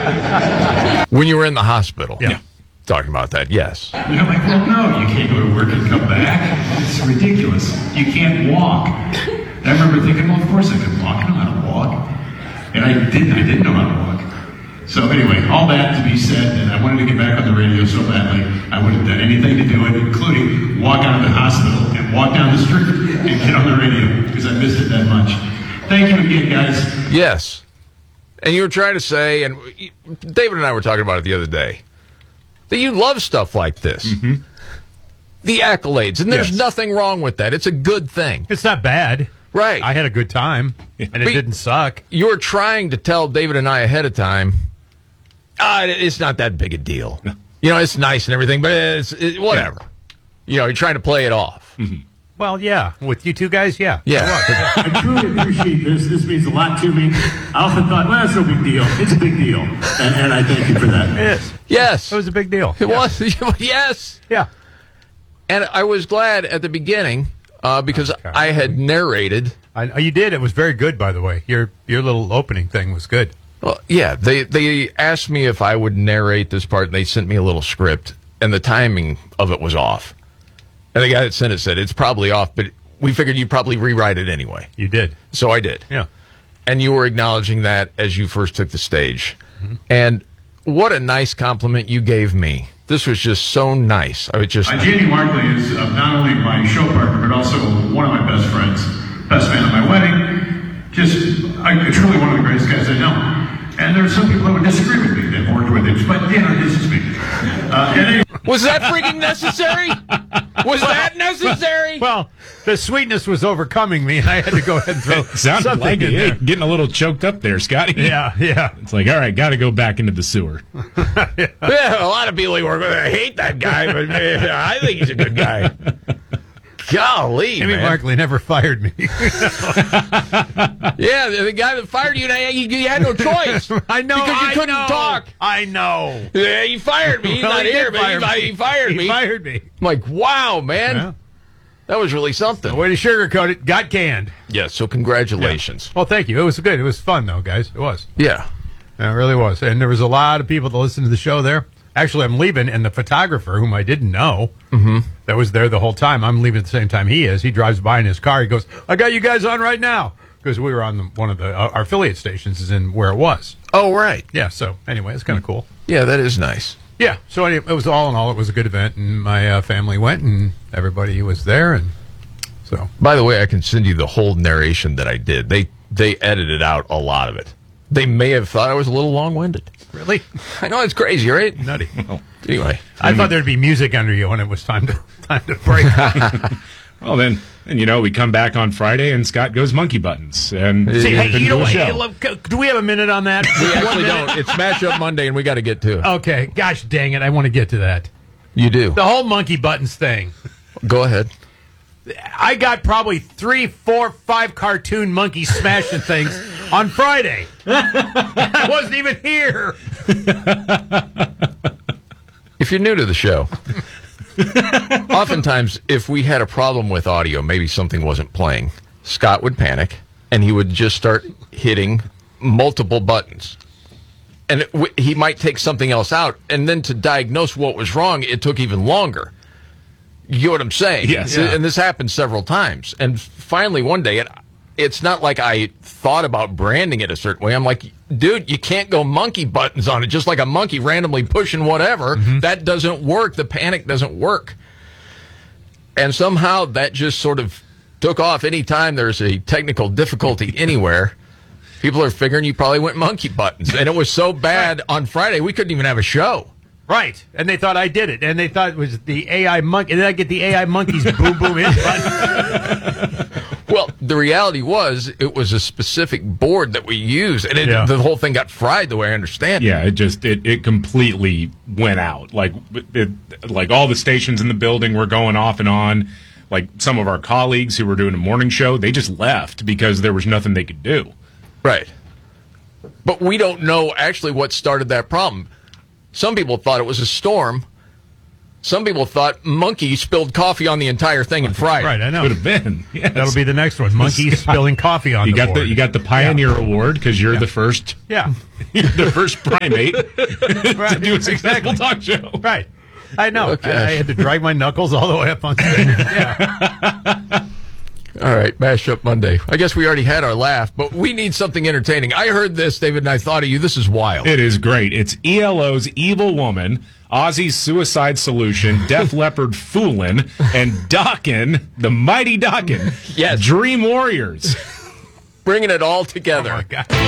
When you were in the hospital. Yeah. Talking about that, yes. And I'm like, well, no, you can't go to work and come back. It's ridiculous. You can't walk. And I remember thinking, well, of course I can walk. I know how to walk. And I didn't know how to walk. So anyway, all that to be said, and I wanted to get back on the radio so badly, I would have done anything to do it, including walk out of the hospital and walk down the street and get on the radio, because I missed it that much. Thank you again, guys. Yes. And you were trying to say, and David and I were talking about it the other day, that you love stuff like this. Mm-hmm. The accolades. And there's nothing wrong with that. It's a good thing. It's not bad. Right. I had a good time, and it didn't suck. You were trying to tell David and I ahead of time, it's not that big a deal. You know, it's nice and everything, but it's whatever. Yeah. You know, you're trying to play it off. Mm-hmm. Well, yeah. With you two guys, yeah. Yeah. I truly appreciate this. This means a lot to me. I often thought, well, that's no big deal. It's a big deal. And I thank you for that. Yes. It was a big deal. It was. Yes. Yeah. And I was glad at the beginning because I had narrated. You did. It was very good, by the way. Your little opening thing was good. Well, yeah. They asked me if I would narrate this part, and they sent me a little script, and the timing of it was off. And the guy that sent it said, it's probably off, but we figured you'd probably rewrite it anyway. You did. So I did. Yeah. And you were acknowledging that as you first took the stage. Mm-hmm. And what a nice compliment you gave me. This was just so nice. I was just... Jamie Markley is not only my show partner, but also one of my best friends. Best man at my wedding. Truly one of the greatest guys I know. And there are some people that would disagree with me that worked with him. But, this is me. Was that freaking necessary? Was that necessary? Well, the sweetness was overcoming me, and I had to go ahead and throw sounded like it. Hey, getting a little choked up there, Scotty. Yeah. It's like, all right, got to go back into the sewer. Yeah, a lot of people hate that guy, but I think he's a good guy. Golly, Jimmy Markley never fired me. Yeah, the guy that fired you had no choice. I know. Because you couldn't talk. I know. Yeah, he fired me. He's not here, but he fired me. He fired me. I'm like, wow, man. Yeah. That was really something. The way to sugarcoat it, got canned. Yeah, so congratulations. Yeah. Well, thank you. It was good. It was fun, though, guys. It was. Yeah. It really was. And there was a lot of people that listened to the show there. Actually, I'm leaving, and the photographer, whom I didn't know, that was there the whole time, I'm leaving at the same time he is. He drives by in his car. He goes, I got you guys on right now. Because we were on one of our affiliate stations is in where it was. Oh, right. Yeah, so anyway, it's kind of cool. Yeah, that is nice. Yeah, so anyway, it was all in all, it was a good event, and my family went, and everybody was there, and so. By the way, I can send you the whole narration that I did. They edited out a lot of it. They may have thought I was a little long-winded. Really? I know, it's crazy, right? Nutty. Well, anyway. I thought there'd be music under you when it was time to break. Well, then, we come back on Friday, and Scott goes monkey buttons. And do we have a minute on that? We actually don't. It's Mashup Monday, and we got to get to it. Okay. Gosh dang it. I want to get to that. You do. The whole monkey buttons thing. Go ahead. I got probably 3, 4, 5 cartoon monkeys smashing things on Friday. I wasn't even here. If you're new to the show, oftentimes if we had a problem with audio, maybe something wasn't playing, Scott would panic and he would just start hitting multiple buttons. And he might take something else out, and then to diagnose what was wrong, it took even longer. You get what I'm saying? Yes. Yeah. And this happened several times. And finally, one day, it's not like I thought about branding it a certain way. I'm like, dude, you can't go monkey buttons on it, just like a monkey randomly pushing whatever. Mm-hmm. That doesn't work. The panic doesn't work. And somehow that just sort of took off. Anytime there's a technical difficulty anywhere, people are figuring you probably went monkey buttons. And it was so bad on Friday, we couldn't even have a show. Right, and they thought I did it, and they thought it was the AI monkey. Did I get the AI monkey's boom boom in button? Well, the reality was it was a specific board that we used, and the whole thing got fried the way I understand it. Yeah, it completely went out. Like all the stations in the building were going off and on. Like some of our colleagues who were doing a morning show, they just left because there was nothing they could do. Right. But we don't know actually what started that problem. Some people thought it was a storm, Some people thought Monkey spilled coffee on the entire thing and fried it. Right, I know. Could have been. Yes. That'll be the next one. Monkey spilling coffee on You the got board. the Pioneer Award because you're the first Yeah. the first primate Right. to do a successful talk show. Right. I know. Okay. I had to drag my knuckles all the way up on stage. Yeah. All right, Mashup Monday. I guess we already had our laugh, but we need something entertaining. I heard this, David, and I thought of you. This is wild. It is great. It's ELO's Evil Woman, Ozzy's Suicide Solution, Def Leppard Foolin', and Dokken, the mighty Dokken. Yes. Dream Warriors. Bringing it all together. Oh, my God.